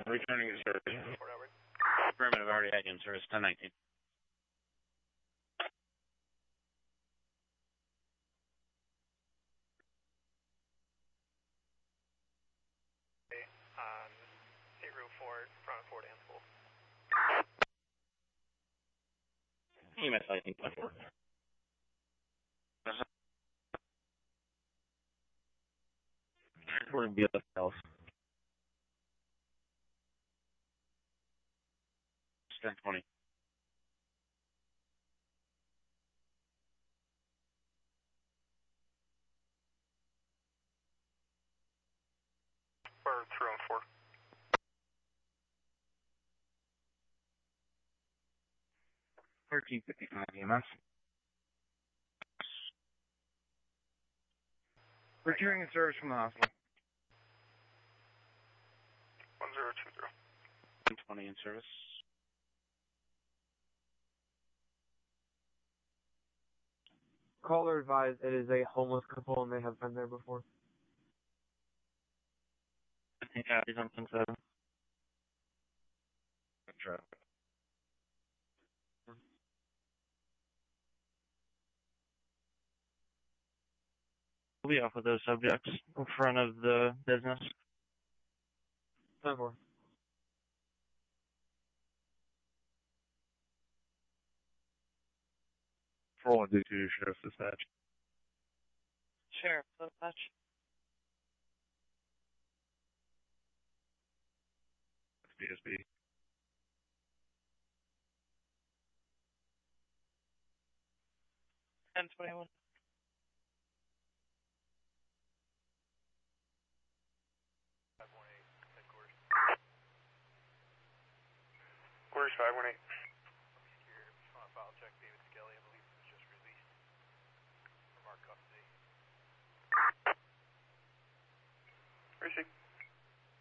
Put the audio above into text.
Returning to service. Affirmative, already had you in service, 1019. State Route 4, front of Fort Ann School. EMS 19.4. We're in BLS Health. 1020. Or 3 and 4. 1355 EMS. Returning in service from the hospital. 1020. 1020 in service. Caller advised it is a homeless couple and they have been there before. I think he's on 10-7. That's right. We'll be off with those subjects in front of the business. 10-4. For all due to Sheriff's Dispatch. Sheriff's Dispatch. BSB. Ten 21. Quarters 518. File check David Skelly, I believe he was just released from our custody. Receive.